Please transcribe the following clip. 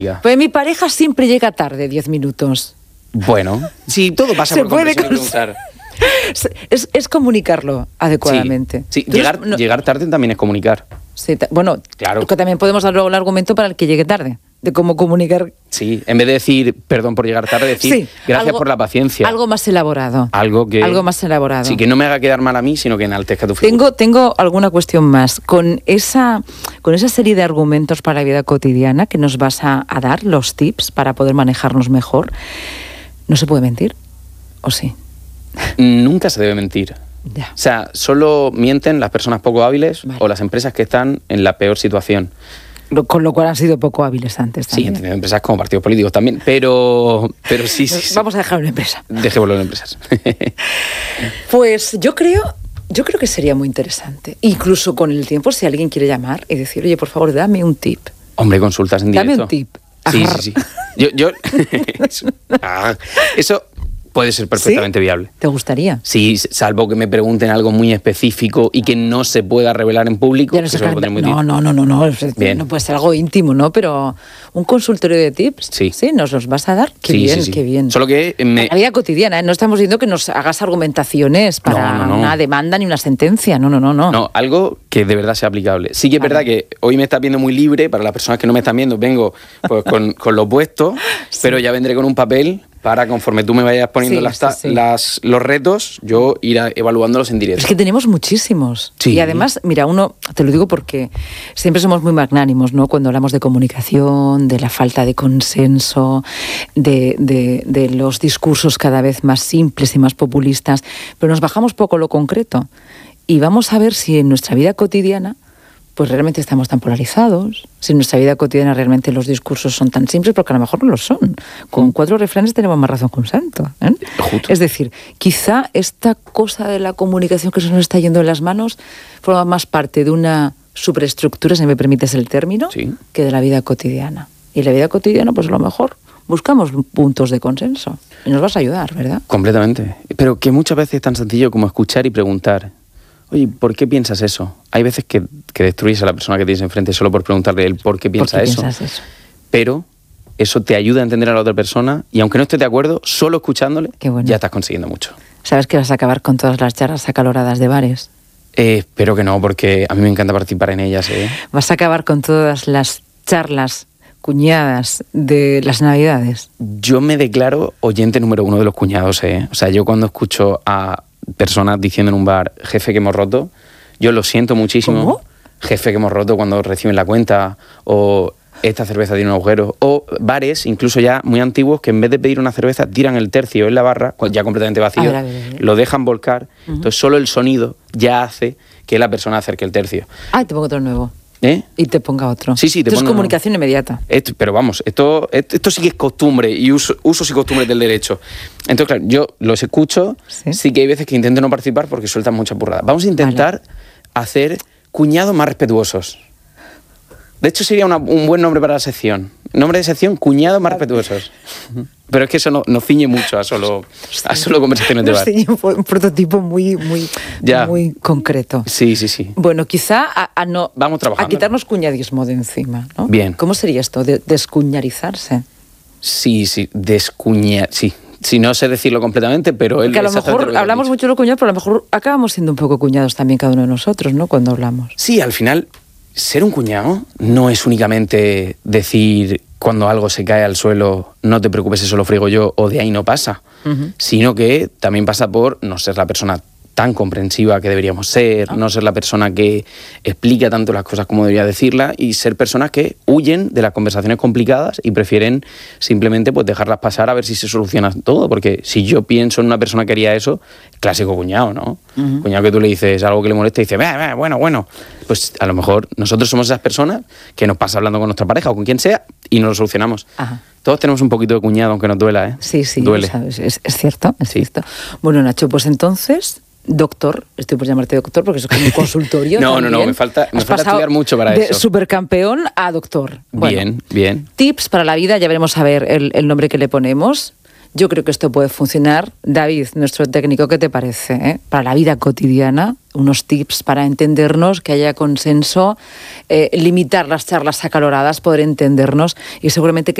Pues mi pareja siempre llega tarde, 10 minutos. Bueno, sí, todo pasa por comprensión y preguntar. Es comunicarlo adecuadamente. Sí, llegar tarde también es comunicar. Sí, bueno, claro. Que también podemos dar luego el argumento para el que llegue tarde, de cómo comunicar. Sí, en vez de decir perdón por llegar tarde, decir gracias por la paciencia. Algo más elaborado. Algo más elaborado. Sí, que no me haga quedar mal a mí, sino que enaltezca tu figura. Tengo alguna cuestión más. Con esa serie de argumentos para la vida cotidiana que nos vas a dar, los tips para poder manejarnos mejor, ¿no se puede mentir? ¿O sí? Nunca se debe mentir. Ya. O sea, solo mienten las personas poco hábiles o las empresas que están en la peor situación. Con lo cual han sido poco hábiles antes también. Sí, en empresas como partidos políticos también, pero sí. Vamos a dejarlo en empresa. Dejémoslo en empresas. Pues yo creo que sería muy interesante. Incluso con el tiempo, si alguien quiere llamar y decir, oye, por favor, dame un tip. Hombre, consultas en directo. Dame un tip. Sí. Eso puede ser perfectamente viable. ¿Te gustaría? Sí, salvo que me pregunten algo muy específico y que no se pueda revelar en público. No, no puede ser algo íntimo, ¿no? Pero un consultorio de tips, sí, nos los vas a dar. Qué bien. Solo que la vida cotidiana, ¿eh? No estamos diciendo que nos hagas argumentaciones para una demanda ni una sentencia. No. No, algo que de verdad sea aplicable. Sí que es verdad que hoy me estás viendo muy libre, para las personas que no me están viendo, vengo pues, con lo opuesto, pero ya vendré con un papel para, conforme tú me vayas poniendo los retos, yo ir evaluándolos en directo. Es que tenemos muchísimos. Sí. Y además, mira, te lo digo porque siempre somos muy magnánimos, ¿no? Cuando hablamos de comunicación, de la falta de consenso, de los discursos cada vez más simples y más populistas, pero nos bajamos poco lo concreto. Y vamos a ver si en nuestra vida cotidiana pues realmente estamos tan polarizados, si en nuestra vida cotidiana realmente los discursos son tan simples, porque a lo mejor no lo son. Con 4 refranes tenemos más razón que un santo, ¿eh? Es decir, quizá esta cosa de la comunicación que se nos está yendo de las manos forma más parte de una superestructura, si me permites el término, que de la vida cotidiana. Y en la vida cotidiana, pues a lo mejor buscamos puntos de consenso. Y nos vas a ayudar, ¿verdad? Completamente. Pero que muchas veces es tan sencillo como escuchar y preguntar. Oye, ¿por qué piensas eso? Hay veces que destruyes a la persona que tienes enfrente solo por preguntarle el por qué piensa eso. Pero eso te ayuda a entender a la otra persona y aunque no estés de acuerdo, solo escuchándole ya estás consiguiendo mucho. ¿Sabes que vas a acabar con todas las charlas acaloradas de bares? Espero que no, porque a mí me encanta participar en ellas. ¿Vas a acabar con todas las charlas cuñadas de las Navidades? Yo me declaro oyente número 1 de los cuñados. O sea, yo cuando escucho a personas diciendo en un bar, jefe, que hemos roto, yo lo siento muchísimo. ¿Cómo? Jefe, que hemos roto, cuando reciben la cuenta, o esta cerveza tiene un agujero, o bares, incluso ya muy antiguos, que en vez de pedir una cerveza, tiran el tercio en la barra, ya completamente vacío, lo dejan volcar, entonces solo el sonido ya hace que la persona acerque el tercio. Te pongo otro nuevo. Y te ponga otro. Sí, esto es comunicación inmediata. Pero vamos, esto sí que es costumbre y usos y costumbres del derecho. Entonces, claro, yo los escucho, sí que hay veces que intento no participar porque sueltan mucha burrada. Vamos a intentar hacer cuñados más respetuosos. De hecho, sería un buen nombre para la sección. Nombre de sección, cuñados más respetuosos. Pero es que eso no ciñe mucho a solo conversaciones de bar. Sí, un prototipo muy concreto. Sí. Bueno, quizá vamos trabajando. A quitarnos cuñadismo de encima, ¿no? Bien. ¿Cómo sería esto? Descuñarizarse. Sí, descuñar, sí. Si no sé decirlo completamente, pero porque a lo mejor hablamos mucho de los cuñados, pero a lo mejor acabamos siendo un poco cuñados también cada uno de nosotros, ¿no? Cuando hablamos. Sí, al final, ser un cuñado no es únicamente decir cuando algo se cae al suelo, no te preocupes, eso lo friego yo, o de ahí no pasa, sino que también pasa por no ser la persona tan comprensiva que deberíamos ser, no ser la persona que explica tanto las cosas como debería decirlas y ser personas que huyen de las conversaciones complicadas y prefieren simplemente pues dejarlas pasar a ver si se soluciona todo, porque si yo pienso en una persona que haría eso, clásico cuñado, ¿no? Cuñado que tú le dices algo que le molesta y dice, bueno, pues a lo mejor nosotros somos esas personas que nos pasa hablando con nuestra pareja o con quien sea y no lo solucionamos. Todos tenemos un poquito de cuñado, aunque nos duela, ¿eh? Sí, duele. Es cierto, es cierto. Bueno, Nacho, pues entonces, doctor, estoy por llamarte doctor porque eso es como un consultorio. No, me falta estudiar mucho para eso. De supercampeón a doctor. Bueno, bien. Tips para la vida, ya veremos a ver el nombre que le ponemos. Yo creo que esto puede funcionar. David, nuestro técnico, ¿qué te parece? Para la vida cotidiana, unos tips para entendernos, que haya consenso, limitar las charlas acaloradas, poder entendernos y seguramente que